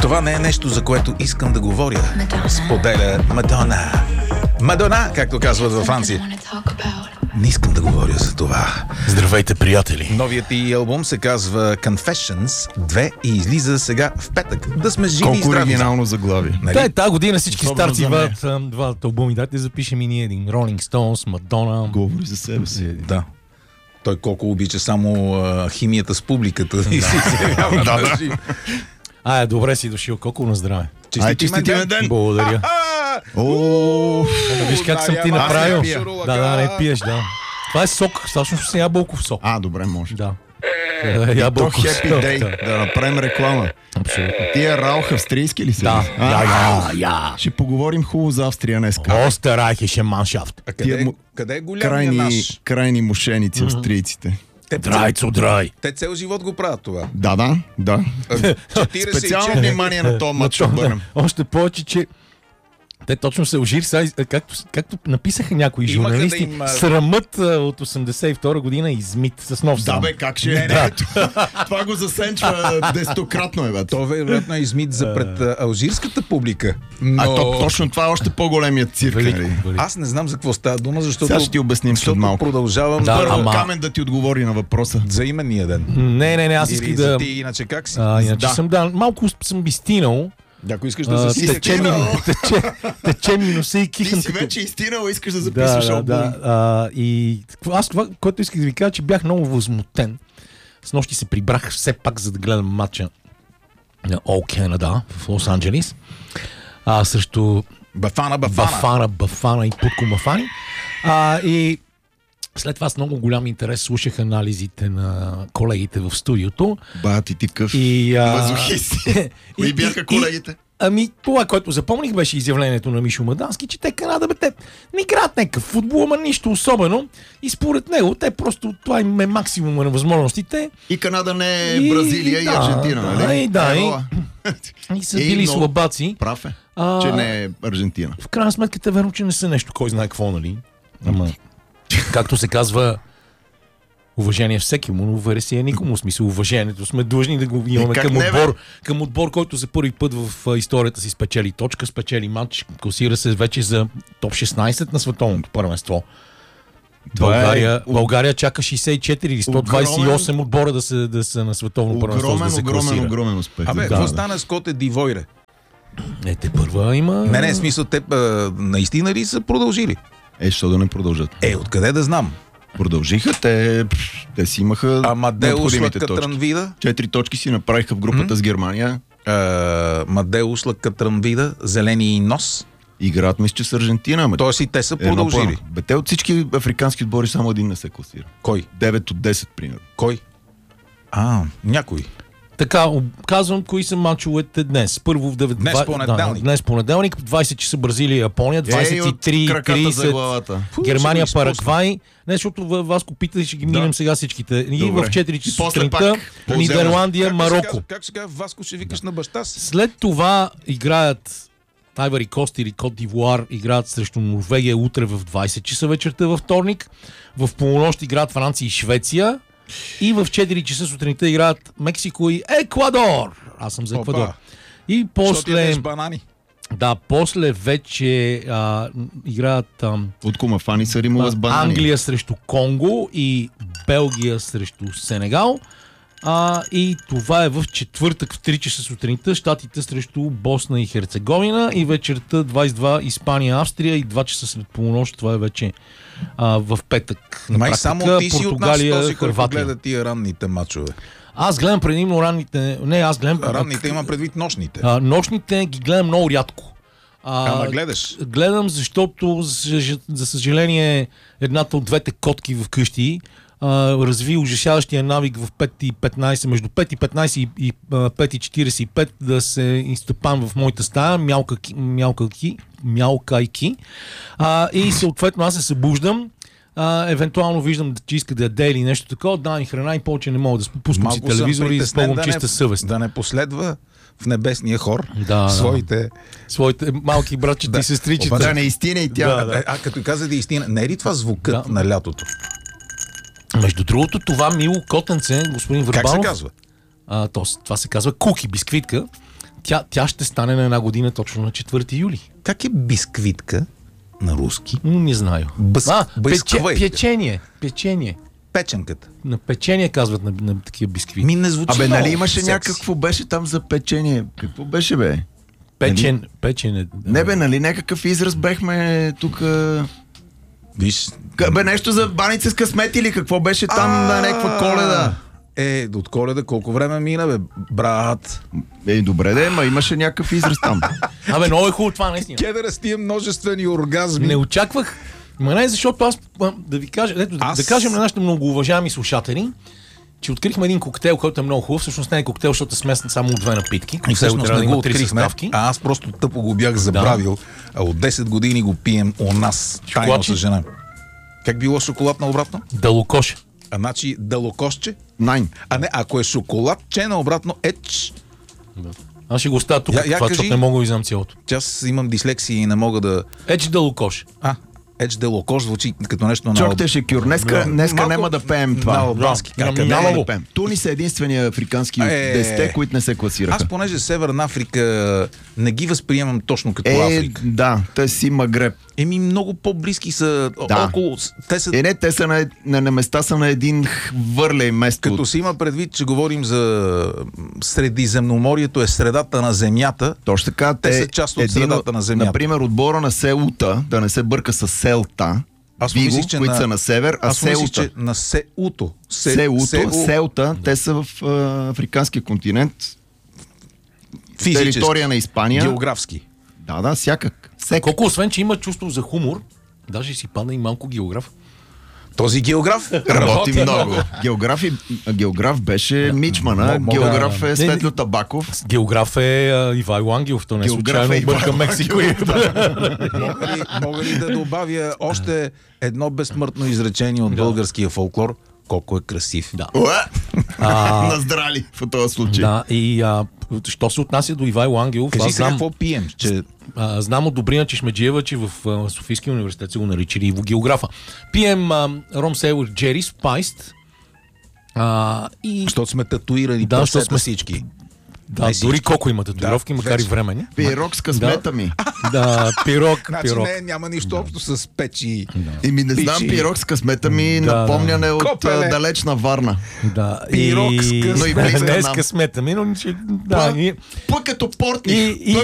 Това не е нещо, за което искам да говоря. Споделя Мадона. Мадона, както казват във Франция. Не искам да говоря за това. Здравейте, приятели! Новият ти албум се казва Confessions 2 и излиза сега в петък. Да сме живи и Колко здрави. оригинално заглавие. Нали? Тази година всички Особено старци за вадят два албуми. Дайте запишем и ние един. Rolling Stones, Мадона. Говори за себе си. Да. Той колко обича само химията с публиката. И си се явява да жив. Добре си дошъл. Колко на здраве. Честити ме ден! Благодаря. Виж как съм ти направил. Не пиеш, да. Това е сок, всъщност с ябълков сок. Добре, може. Да. То Ябълков Happy сок. Day, да направим реклама. Абсолютно. Тия Раух австрийски ли са? Да. Ще поговорим хубаво за Австрия днеска. Остерайхеше маншафт. А Тия къде е голямия наш? крайни мошеници австрийците. Драй. Те цел живот го правят това. Да. 44 Специално внимание на този матч ще обърнем. Още повече, че те точно се ожири, както написаха някои Имаха журналисти, да им, срамът от 82 година измит с нов срам. Как ще е? Това го засенчва десетократно, бе. То вероятно е измит за пред алжирската публика. Но... Точно това е още по-големият цирк. Нали? Аз не знам за какво става дума, защото... Сега ще ти обясним след малко. Продължавам Първо Камен да ти отговори на въпроса. за именния ден. Не, аз исках да... Ти иначе как си? Иначе малко съм бистинал. Ако искаш да засисеш... Тече ми носа и Ти кихам. си вече изтинал, искаш да записваш албум. И аз това, което исках да ви кажа, че бях много възмутен. С нощи се прибрах все пак, за да гледам матча на All Canada в Лос-Анджелис. Срещу Бафана и Путко Мафани. И след това с много голям интерес слушах анализите на колегите в студиото. Ти къв мазохист. Кои бяха колегите? Това, което запомних, беше изявлението на Мишо Мадански, че те Канада, те не играят някакъв футбол, ама нищо особено. И според него, те просто, това им е максимума на възможностите. И Канада не е Бразилия и Аржентина, нали? И са били слабаци. Прав е, че не е Аржентина. В крайна сметка, верно, че не са нещо, кой знае какво, нали? Ама, както се казва, уважение всеки му, но уверение никому. В смисъл, уважението сме длъжни да го имаме към отбор, който за първи път в историята си спечели точка, спечели матч, класира се вече за топ 16 на световното първенство. България чака 64 или 128 отбора да са на световно първенство, да се класира. Огромен успех. Какво стана с Коте Дивойре? Те първа има... Не, в смисъл, те наистина ли са продължили? Що да не продължат? Откъде да знам? Продължиха, те си имаха Амадеус необходимите точки. Лакатранвида? 4 точки си направиха в групата с Германия. Мадеус Лакатранвида, зелени нос. Играят, мисля, че с Аржентина. Тоест и те са продължили. Те от всички африкански отбори само един не се класира. Кой? 9 от 10, примерно. Кой? Някой. Така, казвам кои са мачовете днес. Първо в 9... Днес понеделник, 20 часа Бразилия и Япония, 23:30 Германия, Парагвай. Не, защото Васко пита и ще ги минем сега всичките. И в 4 часа сутринта Нидерландия, Мароко. Как сега Васко ще викаш на баща си? След това играят Айвари Кост или Кот Дивуар, играят срещу Норвегия утре в 20 часа вечерта във вторник. В полунощ играят Франция и Швеция. И в 4 часа сутринта играят Мексико и Еквадор. Аз съм за Еквадор. И после... после вече играят... От Комафани са римува с банани. Англия срещу Конго и Белгия срещу Сенегал. И това е в четвъртък в 3 часа сутринта. Щатите срещу Босна и Херцеговина. И вечерта 22 Испания, Австрия и 2 часа след полунощ. Това е вече в петък. Май само ти си от нас този, който гледа тия ранните мачове. Аз гледам предимно ранните... Ранните има предвид нощните. Нощните ги гледам много рядко. Гледаш? Гледам, защото за съжаление едната от двете котки в къщи разви ужасяващия навик в 5:15, между 5:15 и 5:45 да се изтъпам в моята стая, мялкайки. И съответно аз се събуждам, евентуално виждам, че иска да яде или нещо такова, давам и храна и повече не мога да пускам си телевизор и изпълвам чиста съвест. Да не последва в небесния хор своите малки братчета и сестричета. Да не истина и тя. Като каза да истина, не е ли това звукът на лятото? Между другото, това мило котенце, господин Върбанов... Как се казва? Това се казва куки, бисквитка. Тя ще стане на една година точно на 4 юли. Как е бисквитка на руски? Не знаю. Печение. Печенката. На печение казват на такива бисквити. Ми не звучи много нали имаше секси. някакво беше там за печение? Какво беше, бе? Печене. Не бе, нали някакъв израз бехме тук... Виж... Бе, нещо за баница с късмет или какво беше там на някаква Коледа? От Коледа колко време мина, бе, брат? Добре да, ма имаше някакъв израз там. Много е хубаво това, наистина. Кедъра с тия множествени оргазми. Не очаквах. Не, защото аз да ви кажа, да кажем на нашите многоуважаеми слушатели, че открихме един коктейл, който е много хубав. Всъщност не е коктейл, защото е смесен само от две напитки. И всъщност не го открихме, аз просто тъпо го бях забравил. А от 10 години го пием у нас. Тайно с жена. Как било шоколад на обратно? Далокош. Значи далокошче? Найн. А не, ако е шоколад, че на обратно еч. Да. Аз ще го оставя тук, защото не мога да изям цялото. Аз имам дислексия и не мога да... Еч далокош. Еч делокош звучи като нещо на... Чокте шекюр. Днеска няма да пеем това. На албански. Няма да пеем. Тунис е единствения африкански от 10, които не се класираха. Аз понеже Северна Африка не ги възприемам точно като Африка. Да, те си Магреб. Много по-близки са около... Те са на места са на един върлей место. Като си има предвид, че говорим за Средиземноморието е средата на земята. Точно така. Те са част от средата на земята. Например, отбора на Сеута, да не се бърка с Селта, Виго, които са на север, а Сеута. На Сеуто. Сеута, те са в африканския континент. Територия на Испания. Географски. Да, всякак. Колко освен, че има чувство за хумор, даже си падна и малко географ. Този географ работи много. Географ беше Мичмана, географ е Светло Табаков. Географ е Ивайло Ангелов, то не случайно бърка Мексико. Мога ли да добавя още едно безсмъртно изречение от българския фолклор? Колко е красив. Да. Наздрали в този случай. Да, и що се отнася до Ивайло Ангелов, кажи сега какво пием? Знам от Добрина Чешмеджиева, че в Софийския университет са го наричали Иво географа. Пием Ром Сейлър Джери Спайст. Защото сме татуирани пръстета всички. Да, дори колко има татуировки, макар и времени. Пирог с късмета ми. Да, пирог. Няма нищо общо с печи. Еми не знам, пирог с късмета ми напомняне от далечна Варна. Да. Пирог с късмета. Не с късмета ми, но... Той като портник.